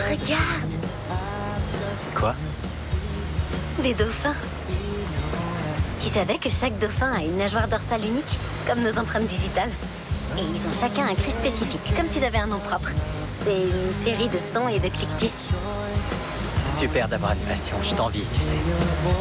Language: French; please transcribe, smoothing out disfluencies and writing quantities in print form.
Regarde, Quoi? des dauphins. Tu savais que chaque dauphin a une nageoire dorsale unique, comme nos empreintes digitales? Et ils ont chacun un cri spécifique, comme s'ils avaient un nom propre. C'est une série de sons et de cliquetis. C'est super d'avoir une passion, je t'envie, tu sais.